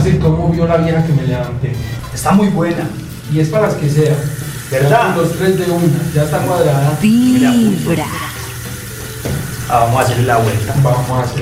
Parce, ¿cómo vio la vieja que me levanté? Está muy buena. Y es para las que sea. ¿Verdad? Los tres de una, ya está cuadrada. Vibra. Vamos a hacerle la vuelta. Vamos a hacer.